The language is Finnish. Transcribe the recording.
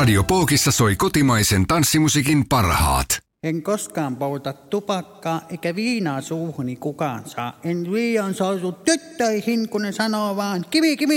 Radio Pookissa soi kotimaisen tanssimusiikin parhaat. En koskaan polta tupakkaa eikä viinaa suuhuni kukaan saa. En liian sortu tyttöihin, kun ne sanoo vaan kimi kimi.